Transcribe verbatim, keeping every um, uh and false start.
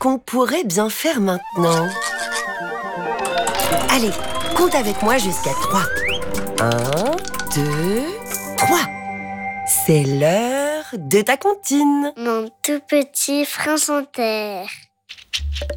qu'on pourrait bien faire maintenant? Allez, compte avec moi jusqu'à trois. Un, deux, trois. C'est l'heure de ta comptine. Mon tout petit prince en terre.